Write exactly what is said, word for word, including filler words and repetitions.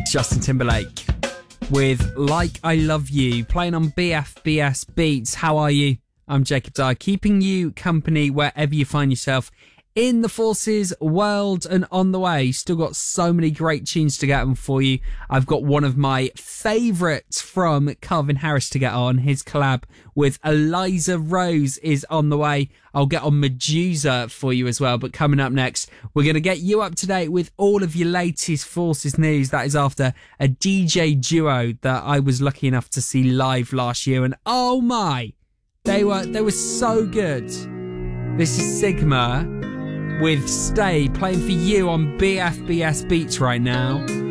Justin Timberlake with Like I Love You, playing on B F B S Beats. How are you? I'm Jacob Dye, keeping you company wherever you find yourself in the Forces world and on the way. Still got so many great tunes to get on for you. I've got one of my favourites from Calvin Harris to get on. His collab with Eliza Rose is on the way. I'll get on Medusa for you as well. But coming up next, we're going to get you up to date with all of your latest Forces news. That is after a D J duo that I was lucky enough to see live last year. And oh my, they were, they were so good. This is Sigma with Stay, playing for you on B F B S Beats right now.